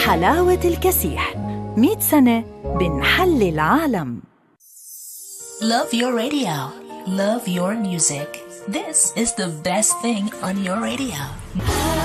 حلاوة الكسيح 100 سنة بنحل العالم. Love your radio. Love your music. This is the best thing on your radio.